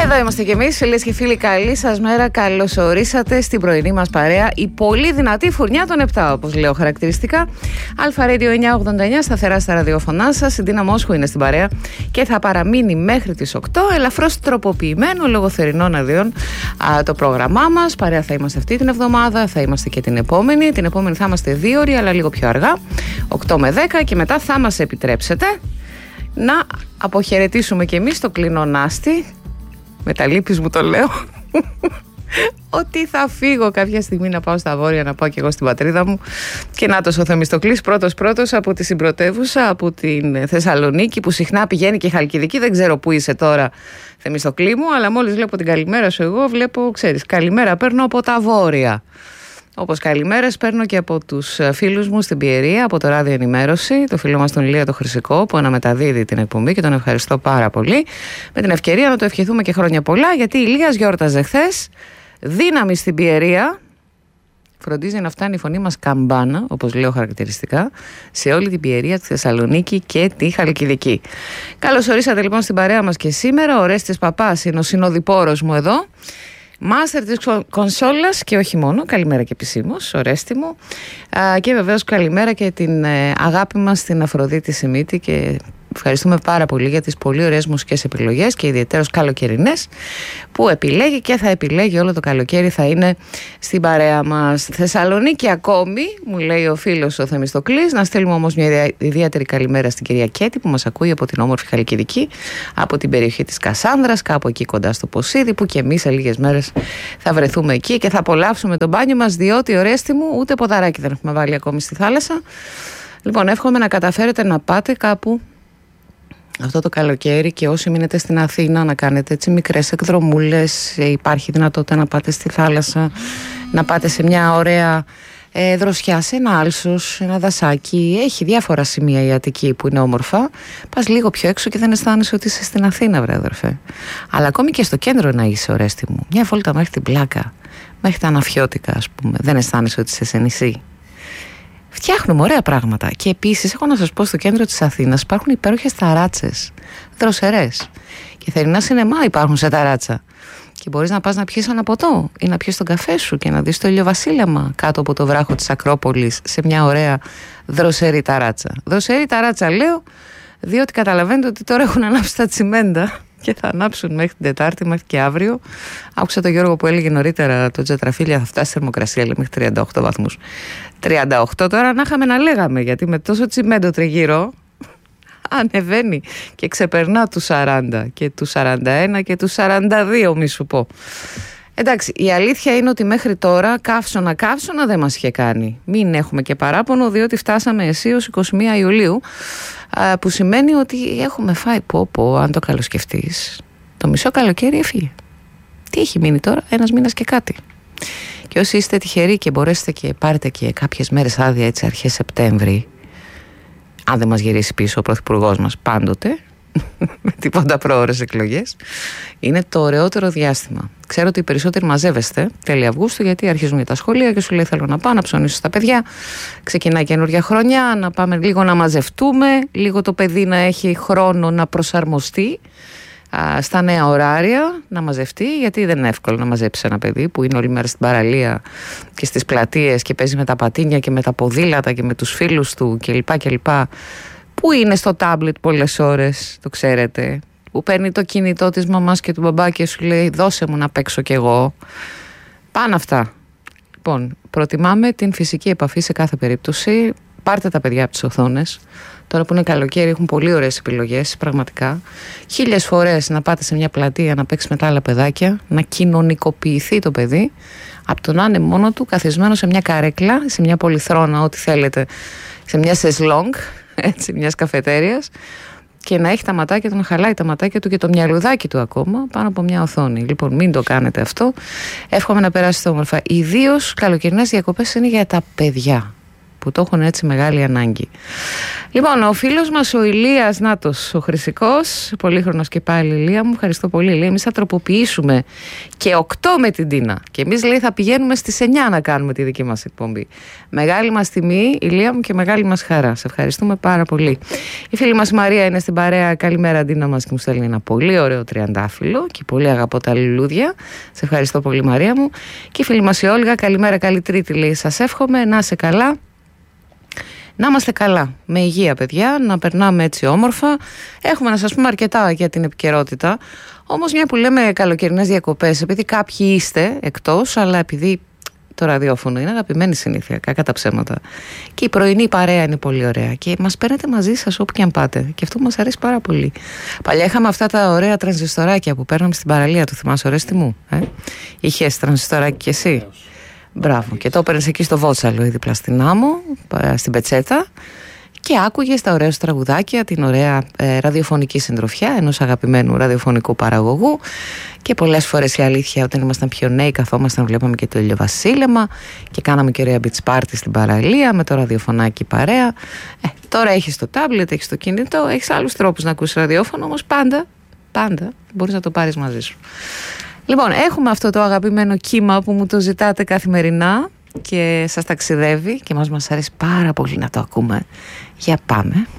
Εδώ είμαστε κι εμείς, φίλες και φίλοι, καλή σας μέρα. Καλώς ορίσατε στην πρωινή μας παρέα. Η πολύ δυνατή φουρνιά των 7, όπως λέω χαρακτηριστικά. Αλφα Radio 989, σταθερά στα ραδιοφωνά σας. Η Ντίνα Μόσχου είναι στην παρέα και θα παραμείνει μέχρι τις 8. Ελαφρώς τροποποιημένο λόγω θερινών αδειών το πρόγραμμά μας. Παρέα θα είμαστε αυτή την εβδομάδα, θα είμαστε και την επόμενη. Την επόμενη θα είμαστε 2 ώρες, αλλά λίγο πιο αργά, 8 με 10, και μετά θα μας επιτρέψετε να αποχαιρετήσουμε κι εμείς το κλινονάστη. Με τα λύπης μου το λέω ότι θα φύγω κάποια στιγμή να πάω στα βόρεια, να πάω κι εγώ στην πατρίδα μου. Και νάτος ο Θεμιστοκλής πρώτος από τη συμπρωτεύουσα, από την Θεσσαλονίκη, που συχνά πηγαίνει και Χαλκιδική. Δεν ξέρω που είσαι τώρα, Θεμιστοκλή μου, αλλά μόλις βλέπω την καλημέρα σου εγώ, βλέπω, ξέρεις, καλημέρα παίρνω από τα βόρεια. Όπως καλημέρες παίρνω και από τους φίλους μου στην Πιερία, από το Ράδιο Ενημέρωση, το φίλο μας τον Ηλία το Χρυσικό, που αναμεταδίδει την εκπομπή και τον ευχαριστώ πάρα πολύ. Με την ευκαιρία να το ευχηθούμε και χρόνια πολλά, γιατί η Ηλίας γιόρταζε χθες. Δύναμη στην Πιερία. Φροντίζει να φτάνει η φωνή μας καμπάνα, όπως λέω χαρακτηριστικά, σε όλη την Πιερία, τη Θεσσαλονίκη και τη Χαλκιδική. Καλώς ορίσατε λοιπόν στην παρέα μας και σήμερα. Ο Ρέστης Παπάς είναι ο συνοδοιπόρος μου εδώ. Μάστερ της κονσόλας και όχι μόνο. Καλημέρα και επισήμως, Ορέστη μου. Και βεβαίως καλημέρα και την αγάπη μας στην Αφροδίτη Σιμίτη, και ευχαριστούμε πάρα πολύ για τις πολύ ωραίες μουσικές επιλογές και ιδιαίτερως καλοκαιρινές που επιλέγει και θα επιλέγει όλο το καλοκαίρι, θα είναι στην παρέα μας. Θεσσαλονίκη ακόμη, μου λέει ο φίλος ο Θεμιστοκλής. Να στείλουμε όμως μια ιδιαίτερη καλημέρα στην κυρία Κέτη, που μας ακούει από την όμορφη Χαλκιδική, από την περιοχή της Κασάνδρας, κάπου εκεί κοντά στο Ποσίδι, που και εμείς σε λίγες μέρες θα βρεθούμε εκεί και θα απολαύσουμε τον μπάνιο μας, διότι, Ορέστη μου, ούτε ποδαράκι δεν έχουμε βάλει ακόμη στη θάλασσα. Λοιπόν, εύχομαι να καταφέρετε να πάτε κάπου αυτό το καλοκαίρι, και όσοι μείνετε στην Αθήνα να κάνετε έτσι μικρές εκδρομούλες. Υπάρχει δυνατότητα να πάτε στη θάλασσα, να πάτε σε μια ωραία δροσιά, σε ένα άλσος, ένα δασάκι. Έχει διάφορα σημεία η Αττική που είναι όμορφα. Πας λίγο πιο έξω και δεν αισθάνεσαι ότι είσαι στην Αθήνα, βρε αδερφέ. Αλλά ακόμη και στο κέντρο να είσαι, Ορέστη μου, μια βόλτα μέχρι την Πλάκα, μέχρι τα Αναφιώτικα, ας πούμε, δεν αισθάνεσαι ότι είσαι σε νησί. Φτιάχνουμε ωραία πράγματα. Και επίσης, έχω να σας πω, στο κέντρο της Αθήνας υπάρχουν υπέροχες ταράτσες, δροσερές. Και θερινά σινεμά υπάρχουν σε ταράτσα. Και μπορείς να πας να πιεις ένα ποτό ή να πιεις τον καφέ σου και να δεις το ηλιοβασίλεμα κάτω από το βράχο της Ακρόπολης, σε μια ωραία δροσερή ταράτσα. Δροσερή ταράτσα λέω, διότι καταλαβαίνετε ότι τώρα έχουν ανάψει τα τσιμέντα και θα ανάψουν μέχρι την Τετάρτη, μέχρι και αύριο. Άκουσα τον Γιώργο που έλεγε νωρίτερα, το Τζατραφίλια θα φτάσει θερμοκρασία, λέει, μέχρι 38 βαθμούς. 38 τώρα να είχαμε να λέγαμε, γιατί με τόσο τσιμέντο τριγύρω ανεβαίνει και ξεπερνά τους 40 και τους 41 και τους 42, μη σου πω. Εντάξει, η αλήθεια είναι ότι μέχρι τώρα καύσωνα δεν μας είχε κάνει. Μην έχουμε και παράπονο, διότι φτάσαμε αισίως 21 Ιουλίου, που σημαίνει ότι έχουμε φάει αν το καλοσκεφτείς. Το μισό καλοκαίρι έφυγε. Τι έχει μείνει τώρα, 1 μήνας και κάτι. Και όσοι είστε τυχεροί και μπορέσετε και πάρετε και κάποιες μέρες άδεια έτσι αρχές Σεπτέμβρη, αν δεν μας γυρίσει πίσω ο πρωθυπουργός μας πάντοτε, με τίποτα πρόωρες εκλογές, είναι το ωραιότερο διάστημα. Ξέρω ότι οι περισσότεροι μαζεύεστε τέλη Αυγούστου, γιατί αρχίζουν για τα σχολεία και σου λέει θέλω να πάω να ψωνίσω στα παιδιά, ξεκινάει καινούργια χρονιά, να πάμε λίγο να μαζευτούμε, λίγο το παιδί να έχει χρόνο να προσαρμοστεί στα νέα ωράρια, να μαζευτεί, γιατί δεν είναι εύκολο να μαζέψει ένα παιδί που είναι όλη μέρα στην παραλία και στις πλατείες και παίζει με τα πατίνια και με τα ποδήλατα και με τους φίλους του κλπ. Που είναι στο τάμπλετ πολλές ώρες, το ξέρετε, που παίρνει το κινητό της μαμάς και του μπαμπά και σου λέει δώσε μου να παίξω κι εγώ. Πάνε αυτά. Λοιπόν, προτιμάμε την φυσική επαφή σε κάθε περίπτωση. Πάρτε τα παιδιά από τις οθόνες. Τώρα που είναι καλοκαίρι έχουν πολύ ωραίες επιλογές, πραγματικά. 1000 φορές να πάτε σε μια πλατεία να παίξει με τα άλλα παιδάκια, να κοινωνικοποιηθεί το παιδί, από το να είναι μόνο του καθισμένο σε μια καρέκλα, σε μια πολυθρόνα, ό,τι θέλετε, σε μια σεσλόγκ, έτσι, μιας καφετέριας, και να έχει τα ματάκια του, να χαλάει τα ματάκια του και το μυαλουδάκι του ακόμα πάνω από μια οθόνη. Λοιπόν, μην το κάνετε αυτό. Εύχομαι να περάσετε όμορφα. Ιδίως καλοκαιρινές διακοπές είναι για τα παιδιά. που το έχουν έτσι μεγάλη ανάγκη. Λοιπόν, ο φίλος μας ο Ηλίας Νάτος, ο Χρυσικός, πολύχρονος και πάλι, Ηλία μου, ευχαριστώ πολύ. Λέει, εμείς θα τροποποιήσουμε και 8 με την Τίνα. Και εμείς, λέει, θα πηγαίνουμε στις 9 να κάνουμε τη δική μας εκπομπή. Μεγάλη μας τιμή, Ηλία μου, και μεγάλη μας χαρά. Σε ευχαριστούμε πάρα πολύ. Η φίλη μας Μαρία είναι στην παρέα. Καλημέρα, Τίνα μας, και μου στέλνει ένα πολύ ωραίο τριαντάφυλλο και πολύ αγαπώ τα λουλούδια. Σε ευχαριστώ πολύ, Μαρία μου. Και η φίλη μας η Όλγα, καλημέρα, καλή Τρίτη, λέει, σας εύχομαι να είσαι καλά. Να είμαστε καλά, με υγεία, παιδιά, να περνάμε έτσι όμορφα. Έχουμε να σας πούμε αρκετά για την επικαιρότητα. Όμως, μια που λέμε καλοκαιρινές διακοπές, επειδή κάποιοι είστε εκτός, αλλά επειδή το ραδιόφωνο είναι αγαπημένη συνήθεια, κακά τα ψέματα. Και η πρωινή παρέα είναι πολύ ωραία και μας παίρνετε μαζί σας όπου και αν πάτε. Και αυτό μας αρέσει πάρα πολύ. Παλιά είχαμε αυτά τα ωραία τρανζιστοράκια που παίρναμε στην παραλία, το θυμάσαι, Ορέστη μου. Είχες τρανζιστοράκι κι εσύ? Μπράβο, και το έπαιρνες εκεί στο Βότσαλο ή δίπλα στην άμμο, στην Πετσέτα, και άκουγες τα ωραία τραγουδάκια, την ωραία ραδιοφωνική συντροφιά ενός αγαπημένου ραδιοφωνικού παραγωγού. Και πολλές φορές, η αλήθεια, όταν ήμασταν πιο νέοι, καθόμασταν, βλέπαμε και το ηλιοβασίλεμα και κάναμε και ωραία beach party στην παραλία με το ραδιοφωνάκι παρέα. Τώρα έχεις το τάμπλετ, έχεις το κινητό, έχεις άλλους τρόπους να ακούσεις ραδιόφωνο, όμως πάντα μπορείς να το πάρεις μαζί σου. Λοιπόν, έχουμε αυτό το αγαπημένο κύμα που μου το ζητάτε καθημερινά και σας ταξιδεύει και μας αρέσει πάρα πολύ να το ακούμε. Για πάμε.